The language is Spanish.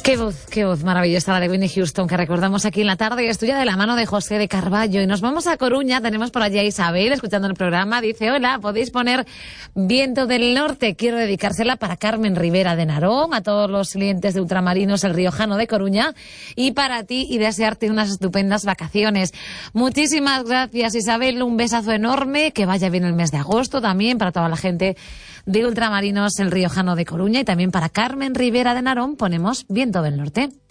Qué voz maravillosa la de Whitney Houston que recordamos aquí en la tarde. Es tuya de la mano de José de Carballo. Y nos vamos a Coruña. Tenemos por allí a Isabel escuchando el programa. Dice, hola, podéis poner Viento del Norte. Quiero dedicársela para Carmen Rivera de Narón, a todos los clientes de Ultramarinos El Riojano de Coruña y para ti, y desearte unas estupendas vacaciones. Muchísimas gracias, Isabel. Un besazo enorme. Que vaya bien el mes de agosto también para toda la gente de Ultramarinos El Riojano de Coruña, y también para Carmen Rivera de Narón ponemos Viento del Norte.